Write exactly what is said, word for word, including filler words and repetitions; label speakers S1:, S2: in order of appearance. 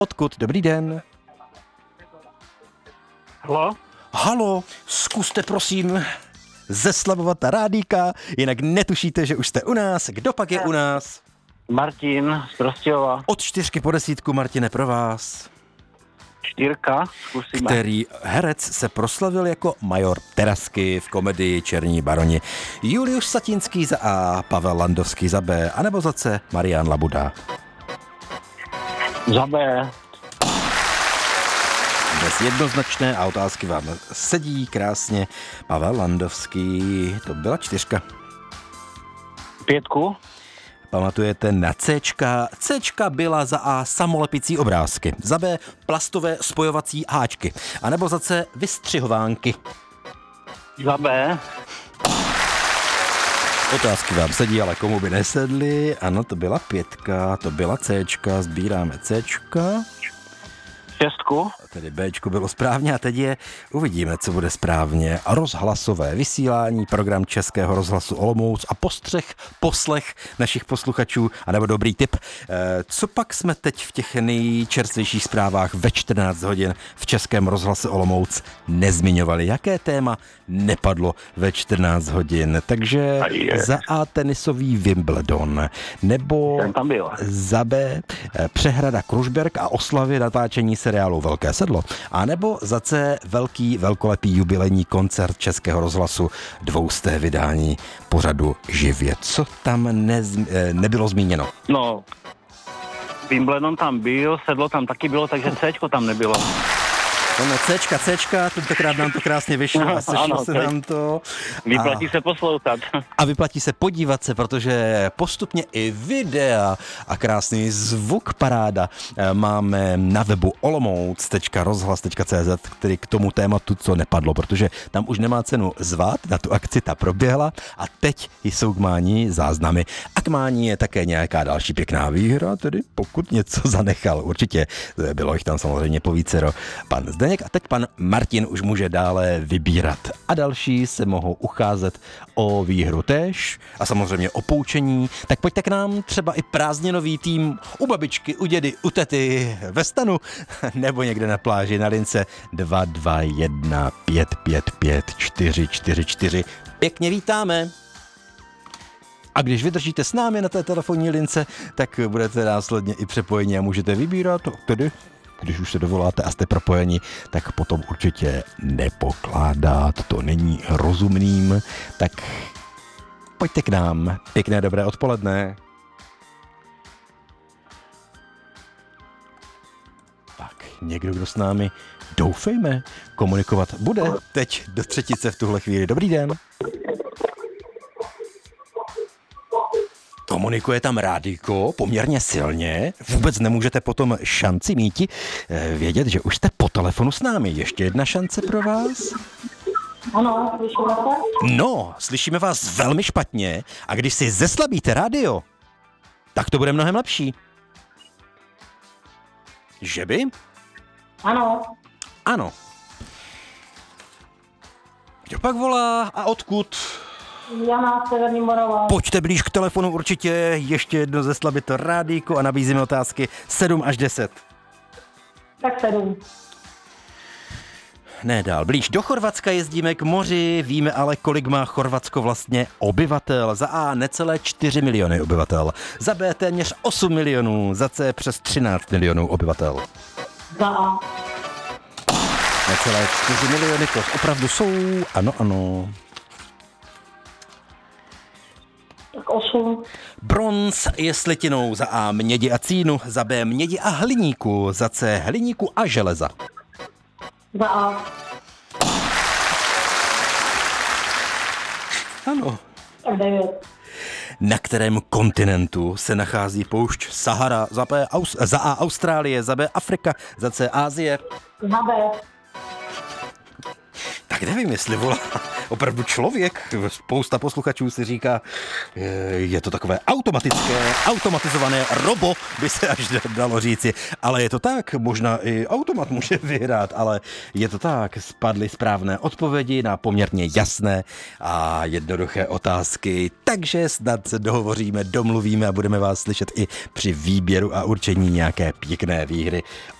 S1: Odkud? Dobrý den.
S2: Halo?
S1: Halo, zkuste prosím zeslavovat rádíka, jinak netušíte, že už jste u nás. Kdo pak je u nás?
S2: Martin z Prostějova.
S1: Od čtyřky po desítku, Martine, pro vás.
S2: Čtyřka, zkusíme.
S1: Který herec se proslavil jako major Terasky v komedii Černí baroni? Julius Satinský za A, Pavel Landovský za B, anebo za C, Marián Labuda?
S2: Za B.
S1: Bez jednoznačné a otázky vám sedí krásně. Pavel Landovský, to byla čtyřka.
S2: Pětku.
S1: Pamatujete na Cčka? Cčka byla za A samolepicí obrázky, za B plastové spojovací háčky, anebo za C vystřihovánky.
S2: Za B.
S1: Otázky vám sedí, ale komu by nesedly? Ano, to byla pětka, to byla Cčka, sbíráme Cčka.
S2: Šestku.
S1: Tedy Bčko bylo správně a teď je, uvidíme, co bude správně. Rozhlasové vysílání, program Českého rozhlasu Olomouc a postřeh, poslech našich posluchačů, anebo dobrý tip. E, co pak jsme teď v těch nejčerstvějších zprávách ve čtrnáct hodin v Českém rozhlase Olomouc nezmiňovali? Jaké téma nepadlo ve čtrnáct hodin? Takže za A tenisový Wimbledon, nebo za B přehrada Kružberk a oslavy natáčení seriálu Velké sedlo, a nebo za C velký velkolepý jubilejní koncert Českého rozhlasu, dvousté vydání pořadu Živě. Co tam nez, nebylo zmíněno?
S2: No, Wimbledon tam byl, sedlo tam taky bylo, takže Cčko tam nebylo.
S1: No, Cčka, Cčka, tentokrát nám to krásně vyšlo a sešlo ano, se nám to.
S2: Vyplatí
S1: a,
S2: se poslouchat.
S1: A vyplatí se podívat se, protože postupně i videa a krásný zvuk paráda máme na webu olomouc tečka rozhlas tečka cé zet, který k tomu tématu, co nepadlo, protože tam už nemá cenu zvát, na tu akci ta proběhla a teď jsou k mání záznamy. A k mání je také nějaká další pěkná výhra, tedy pokud něco zanechal. Určitě bylo jich tam samozřejmě povícero. Pan Zdeněk a teď pan Martin už může dále vybírat. A další se mohou ucházet o výhru též a samozřejmě o poučení. Tak pojďte k nám, třeba i prázdninový tým u babičky, u dědy, u tety ve stanu nebo někde na pláži na lince dva dva jedna pět pět pět čtyři čtyři čtyři. Pěkně vítáme. A když vydržíte s námi na té telefonní lince, tak budete následně i přepojeni a můžete vybírat, tedy když už se dovoláte a jste propojeni, tak potom určitě nepokládat, to není rozumným, tak pojďte k nám. Pěkné dobré odpoledne. Tak, někdo, kdo s námi, doufejme, komunikovat bude teď do třetice v tuhle chvíli. Dobrý den. Komunikuje tam rádíko poměrně silně, vůbec nemůžete potom šanci míti vědět, že už jste po telefonu s námi. Ještě jedna šance pro vás?
S3: Ano, slyšíme se?
S1: No, slyšíme vás velmi špatně a když si zeslabíte rádio, tak to bude mnohem lepší. Že by?
S3: Ano.
S1: Ano. Kdo pak volá a odkud?
S3: Jana, Severní Morava.
S1: Pojďte blíž k telefonu určitě, ještě jedno zeslabit to rádíko a nabízíme otázky sedm až deset.
S3: Tak sedm.
S1: Ne dál, blíž do Chorvatska jezdíme k moři, víme ale, kolik má Chorvatsko vlastně obyvatel. Za A necelé čtyři miliony obyvatel, za B téměř osm milionů, za C přes třináct milionů obyvatel.
S3: Za A.
S1: Necelé čtyři miliony, to opravdu jsou, ano, ano.
S3: Tak osm.
S1: Bronz je slitinou, za A mědi a cínu, za B mědi a hliníku, za C hliníku a železa.
S3: Za A.
S1: Ano.
S3: Tak devět.
S1: Na kterém kontinentu se nachází poušť Sahara? Za, B, Aus, za A Austrálie, za B Afrika, za C Asie.
S3: Za B.
S1: Tak nevím, jestli volá opravdu člověk. Spousta posluchačů si říká, je to takové automatické, automatizované robo, by se až dalo říci. Ale je to tak, možná i automat může vyhrát, ale je to tak. Spadly správné odpovědi na poměrně jasné a jednoduché otázky, takže snad se dohovoříme, domluvíme a budeme vás slyšet i při výběru a určení nějaké pěkné výhry